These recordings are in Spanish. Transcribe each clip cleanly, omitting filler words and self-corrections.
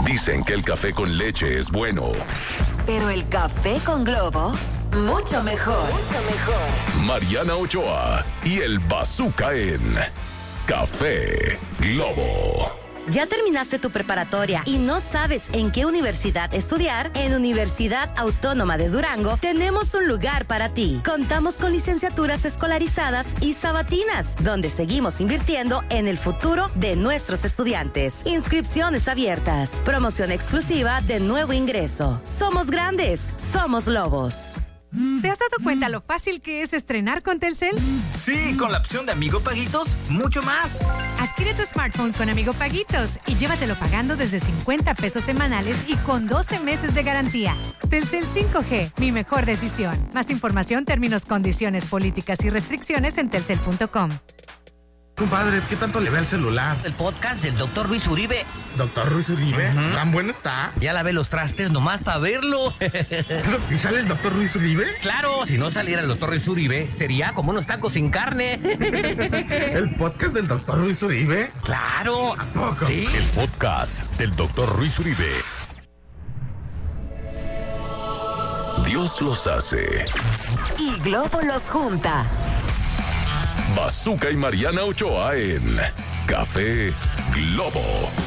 Dicen que el café con leche es bueno. Pero el café con Globo, mucho mejor. Mucho mejor. Mariana Ochoa y el Bazooka en Café Globo. ¿Ya terminaste tu preparatoria y no sabes en qué universidad estudiar? En Universidad Autónoma de Durango tenemos un lugar para ti. Contamos con licenciaturas escolarizadas y sabatinas, donde seguimos invirtiendo en el futuro de nuestros estudiantes. Inscripciones abiertas. Promoción exclusiva de nuevo ingreso. Somos grandes, somos lobos. ¿Te has dado cuenta lo fácil que es estrenar con Telcel? Sí, con la opción de Amigo Paguitos, mucho más. Adquiere tu smartphone con Amigo Paguitos y llévatelo pagando desde 50 pesos semanales y con 12 meses de garantía. Telcel 5G, mi mejor decisión. Más información, términos, condiciones, políticas y restricciones en telcel.com. Compadre, ¿qué tanto le ve el celular? El podcast del Dr. Ruiz Uribe. ¿Doctor Ruiz Uribe? ¿Tan bueno está? Ya lavé los trastes nomás para verlo. ¿Y sale el Dr. Ruiz Uribe? Claro, si no saliera el Dr. Ruiz Uribe, sería como unos tacos sin carne. ¿El podcast del Dr. Ruiz Uribe? Claro. ¿A poco? Sí. El podcast del Dr. Ruiz Uribe. Dios los hace. Y Globo los junta. Bazooka y Mariana Ochoa en Café Globo.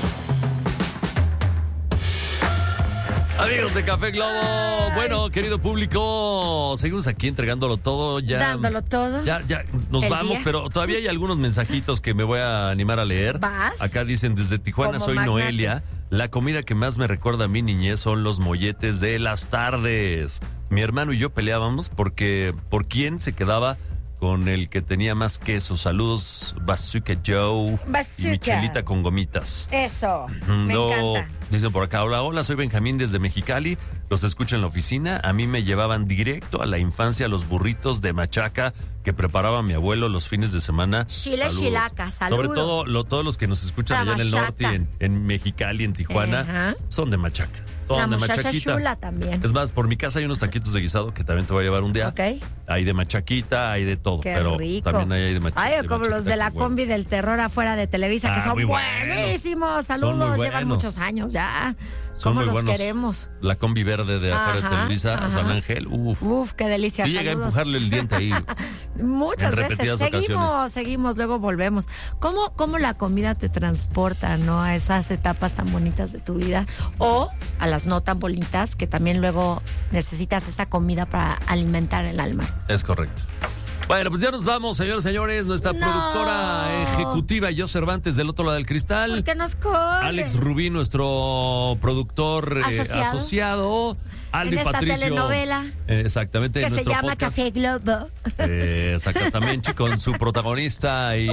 Amigos de Café Globo, bueno, querido público, seguimos aquí entregándolo todo, ya dándolo todo. Ya nos vamos, día. pero todavía hay algunos mensajitos que me voy a animar a leer. ¿Vas? Acá dicen, desde Tijuana Como soy magnate. Noelia. La comida que más me recuerda a mi niñez son los molletes de las tardes. Mi hermano y yo peleábamos por quién se quedaba con el que tenía más queso. Saludos, Bazooka Joe. Bazooka. Y Michelita con gomitas. Eso, me encanta. Dicen por acá, hola, soy Benjamín desde Mexicali, los escucho en la oficina. A mí me llevaban directo a la infancia los burritos de machaca que preparaba mi abuelo los fines de semana. Chile, Saludos. chilaca, saludos. Sobre todo, todos los que nos escuchan La allá en el norte, machaca. en Mexicali, en Tijuana, Ajá. son de machaca. Son La de muchacha machaquita. chula también. Es más, por mi casa hay unos taquitos de guisado que también te voy a llevar un día. Ok. Hay de machaquita, hay de todo, Qué pero rico. también hay de machaca. Ay, como los de la combi del terror afuera de Televisa, que Ah, son muy buenos. buenísimos. Son Saludos, muy llevan buenos. muchos años ya. Son ¿Cómo muy los buenos. queremos? La combi verde de afuera de Ajá, Televisa a San ajá. Ángel, uf. Uf, qué delicia. Sí, llega a saludos. empujarle el diente ahí. Muchas en veces. repetidas ocasiones. Seguimos, luego volvemos. ¿Cómo la comida te transporta, ¿no? A esas etapas tan bonitas de tu vida? O a las no tan bonitas, que también luego necesitas esa comida para alimentar el alma. Es correcto. Bueno, pues ya nos vamos, señores y señores. Nuestra No. productora ejecutiva, yo Cervantes, del otro lado del cristal. ¿Por qué nos corre? Alex Rubí, nuestro productor asociado. Aldo en y esta Patricio. telenovela Exactamente. que se nuestro llama podcast. Café Globo. Exactamente, con su protagonista y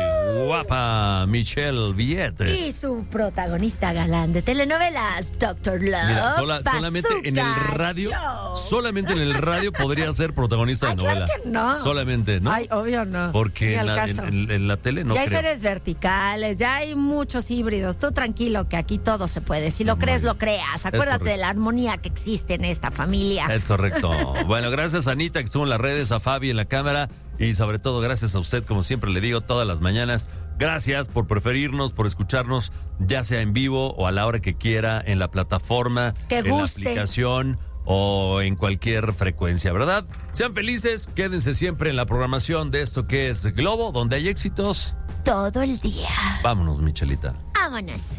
guapa Michelle Viette. Y su protagonista galán de telenovelas, Dr. Love. Mira, solamente en el radio, solamente en el radio podría ser protagonista de Ay, novela. claro que no. Solamente, ¿no? Ay, obvio no. Porque Ni en al la, caso. en la tele no ya hay creo. seres verticales, ya hay muchos híbridos. Tú tranquilo que aquí todo se puede. Si lo crees, lo creas. Acuérdate de la armonía que existe en esta familia. Es correcto. Bueno, gracias a Anita que estuvo en las redes, a Fabi en la cámara y sobre todo gracias a usted, como siempre le digo todas las mañanas. Gracias por preferirnos, por escucharnos, ya sea en vivo o a la hora que quiera, en la plataforma, Que en guste. la aplicación o en cualquier frecuencia, ¿verdad? Sean felices, quédense siempre en la programación de esto que es Globo, donde hay éxitos. Todo el día. Vámonos, Michelita. Vámonos.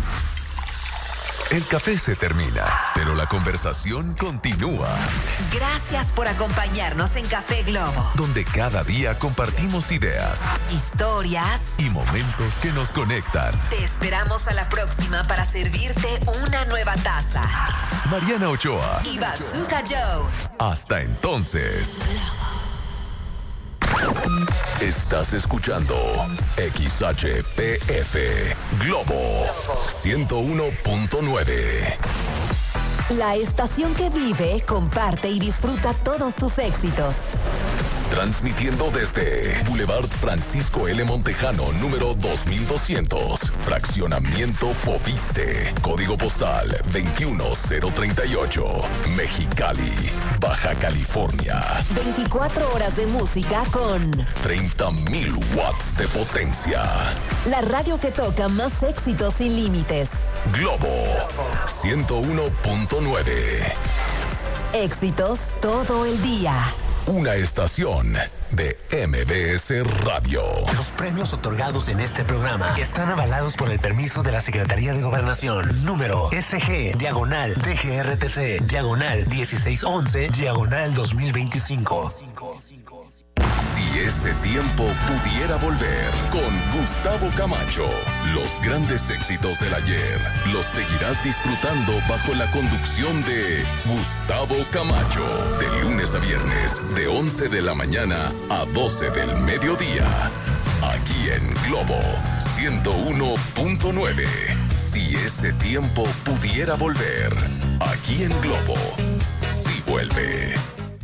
El café se termina, pero la conversación continúa. Gracias por acompañarnos en Café Globo. Donde cada día compartimos ideas Historias. y momentos que nos conectan. Te esperamos a la próxima para servirte una nueva taza. Mariana Ochoa. Y Bazooka Joe. Hasta entonces. Estás escuchando XHPF Globo 101.9. La estación que vive, comparte y disfruta todos tus éxitos. transmitiendo desde Boulevard Francisco L. Montejano, número 2200, Fraccionamiento Fobiste, código postal 21038, Mexicali, Baja California. 24 horas de música con 30,000 watts de potencia. la radio que toca más éxitos sin límites. Globo 101.9. Éxitos todo el día. Una estación de MBS Radio. Los premios otorgados en este programa están avalados por el permiso de la Secretaría de Gobernación. Número SG/DGRTC/1611/2025. Si ese tiempo pudiera volver, con Gustavo Camacho, los grandes éxitos del ayer los seguirás disfrutando bajo la conducción de Gustavo Camacho, de lunes a viernes, de 11 de la mañana a 12 del mediodía, aquí en Globo 101.9. Si ese tiempo pudiera volver, aquí en Globo, sí vuelve.